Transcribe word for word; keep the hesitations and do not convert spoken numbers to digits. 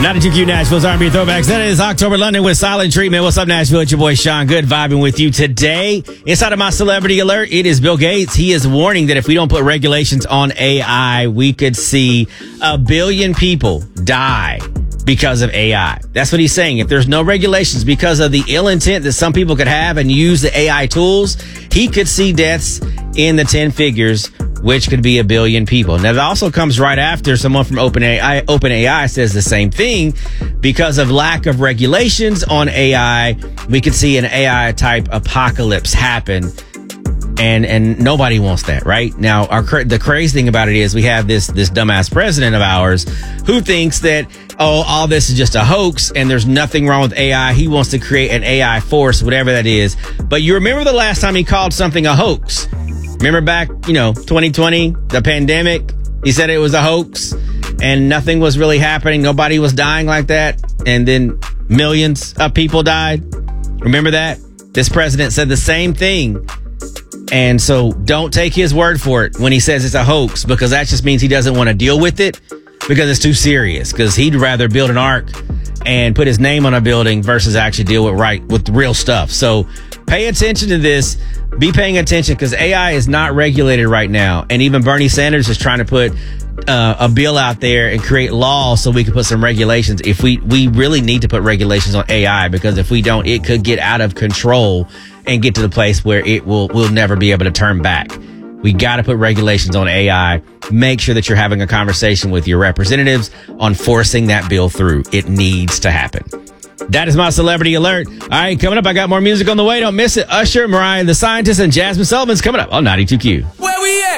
ninety-two Q Nashville's R and B Throwbacks. That is October London with Silent Treatment. What's up, Nashville? It's your boy Sean Good vibing with you today. Inside of my celebrity alert, it is Bill Gates. He is warning that if we don't put regulations on A I, we could see a billion people die because of A I. That's what he's saying. If there's no regulations because of the ill intent that some people could have and use the A I tools, he could see deaths in the ten figures, which could be a billion people. Now, that also comes right after someone from OpenAI, OpenAI says the same thing. Because of lack of regulations on A I, we could see an A I type apocalypse happen. And and nobody wants that, right? Now, our the crazy thing about it is we have this this dumbass president of ours who thinks that, oh, all this is just a hoax and there's nothing wrong with A I. He wants to create an A I force, whatever that is. But you remember the last time he called something a hoax? Remember back, you know, twenty twenty, the pandemic? He said it was a hoax and nothing was really happening. Nobody was dying like that. And then millions of people died. Remember that? This president said the same thing. And so don't take his word for it when he says it's a hoax, because that just means he doesn't want to deal with it because it's too serious, because he'd rather build an ark and put his name on a building versus actually deal with right with real stuff. So pay attention to this. Be paying attention, because A I is not regulated right now. And even Bernie Sanders is trying to put uh, a bill out there and create laws so we can put some regulations. If we, we really need to put regulations on A I, because if we don't, it could get out of control and get to the place where it will will never be able to turn back. We got to put regulations on A I. Make sure that you're having a conversation with your representatives on forcing that bill through. It needs to happen. That is my celebrity alert. All right, coming up, I got more music on the way. Don't miss it. Usher, Mariah the Scientist, and Jasmine Sullivan's coming up on ninety-two Q. Where we at?